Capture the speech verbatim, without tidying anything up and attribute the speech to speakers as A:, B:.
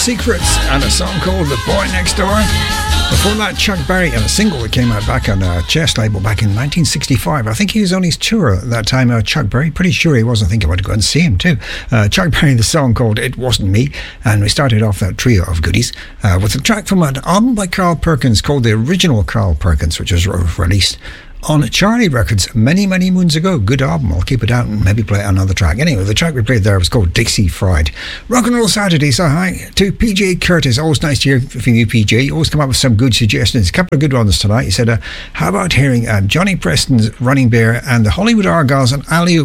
A: Secrets and a song called The Boy Next Door. Before that, Chuck Berry and a single that came out back on a Chess label back in nineteen sixty-five. I think he was on his tour at that time, uh, Chuck Berry. Pretty sure he was. I think I went to go and see him too. Uh, Chuck Berry, the song called It Wasn't Me. And we started off that trio of goodies uh, with a track from an album by Carl Perkins called The Original Carl Perkins, which was re- released on Charlie Records many, many moons ago. Good album. I'll keep it out and maybe play another track. Anyway, the track we played there was called Dixie Fried. Rock and Roll Saturday. So hi to P J Curtis. Always nice to hear from you, P J. You always come up with some good suggestions. A couple of good ones tonight. He said, uh, how about hearing uh, Johnny Preston's Running Bear and the Hollywood Argyles and Alley